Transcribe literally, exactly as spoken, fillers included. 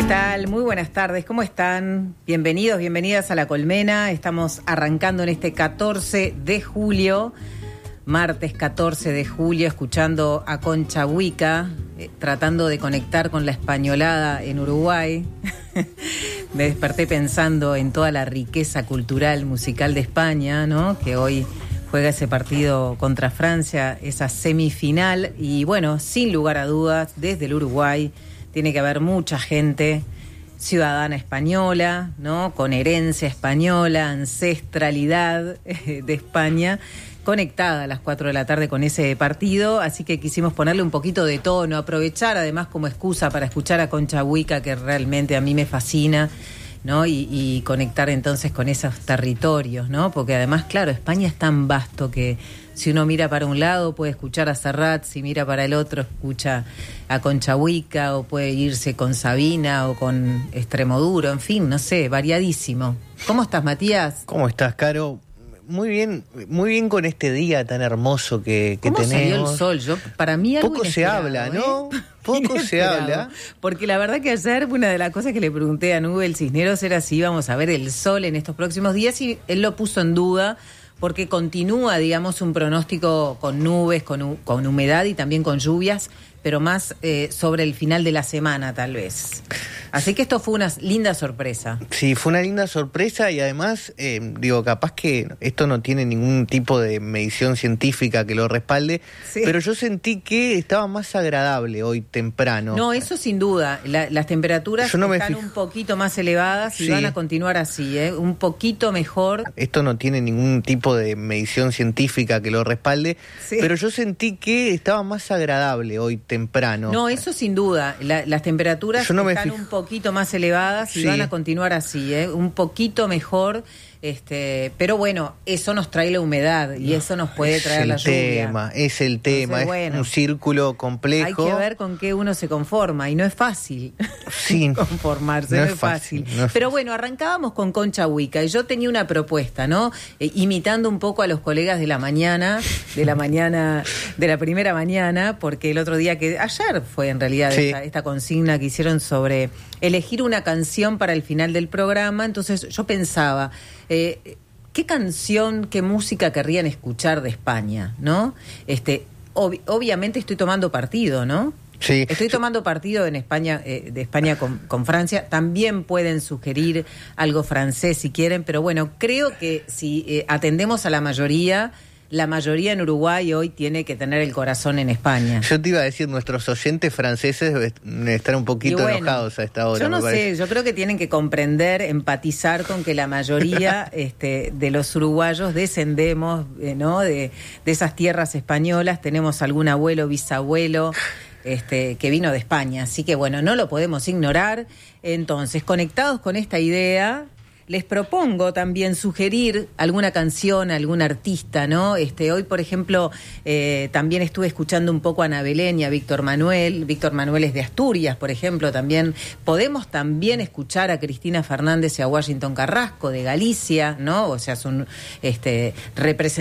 tal? Muy buenas tardes, ¿cómo están? Bienvenidos, bienvenidas a La Colmena. Estamos arrancando en este catorce de julio, martes catorce de julio, escuchando a Concha Huica, eh, tratando de conectar con la españolada en Uruguay. Me desperté pensando en toda la riqueza cultural, musical de España, ¿no? Que hoy juega ese partido contra Francia, esa semifinal. Y bueno, sin lugar a dudas, desde el Uruguay tiene que haber mucha gente ciudadana española, ¿no? Con herencia española, ancestralidad eh, de España, conectada a las cuatro de la tarde con ese partido, así que quisimos ponerle un poquito de tono, aprovechar además como excusa para escuchar a Concha Huica, que realmente a mí me fascina, ¿no? Y, y conectar entonces con esos territorios, ¿no? Porque además, claro, España es tan vasto que si uno mira para un lado puede escuchar a Serrat, si mira para el otro escucha a Concha Huica, o puede irse con Sabina o con Extremoduro, en fin, no sé, variadísimo. ¿Cómo estás, Matías? ¿Cómo estás, Caro? Muy bien, muy bien con este día tan hermoso que, que ¿Cómo tenemos. Salió el sol? Yo, para mí algo poco se habla, ¿no? ¿eh? Poco se habla. Porque la verdad que ayer una de las cosas que le pregunté a Nubel Cisneros era si íbamos a ver el sol en estos próximos días, y él lo puso en duda porque continúa, digamos, un pronóstico con nubes, con, con humedad y también con lluvias, pero más eh, sobre el final de la semana, tal vez. Así que esto fue una linda sorpresa. Sí, fue una linda sorpresa y además, eh, digo, capaz que esto no tiene ningún tipo de medición científica que lo respalde, sí, pero yo sentí que estaba más agradable hoy temprano. No, eso sin duda. La, las temperaturas no están fijo... un poquito más elevadas y sí, van a continuar así, ¿eh? Un poquito mejor. Esto no tiene ningún tipo de medición científica que lo respalde, sí, pero yo sentí que estaba más agradable hoy temprano. No, eso sin duda. La, las temperaturas no están un poquito más elevadas y sí, van a continuar así, ¿eh? Un poquito mejor, este, pero bueno, eso nos trae la humedad y no, eso nos puede traer la lluvia. Tema, es el tema, Entonces, bueno, es un círculo complejo. Hay que ver con qué uno se conforma y no es fácil sí, conformarse, no, no es es fácil. fácil no es pero fácil. Bueno, arrancábamos con Concha Huica y yo tenía una propuesta, ¿no? Eh, imitando un poco a los colegas de la mañana, de la mañana, de la primera mañana, porque el otro día que, ayer fue en realidad sí, esta, esta consigna que hicieron sobre elegir una canción para el final del programa. Entonces yo pensaba, eh, ¿qué canción, qué música querrían escuchar de España, ¿no? Este, ob- obviamente estoy tomando partido, ¿no? Sí. Estoy tomando partido en España, eh, de España con, con Francia. También pueden sugerir algo francés si quieren, pero bueno, creo que si eh, atendemos a la mayoría, la mayoría en Uruguay hoy tiene que tener el corazón en España. Yo te iba a decir, nuestros oyentes franceses deben estar un poquito bueno, enojados a esta hora. Yo no me parece. sé, yo creo que tienen que comprender, empatizar con que la mayoría este, de los uruguayos descendemos, eh, ¿no? de, de esas tierras españolas, tenemos algún abuelo, bisabuelo, Este, que vino de España, así que bueno, no lo podemos ignorar. Entonces, conectados con esta idea, les propongo también sugerir alguna canción, algún artista, ¿no? Este, hoy, por ejemplo, eh, también estuve escuchando un poco a Ana Belén y a Víctor Manuel. Víctor Manuel es de Asturias, por ejemplo, también. Podemos también escuchar a Cristina Fernández y a Washington Carrasco de Galicia, ¿no? O sea, son este, representantes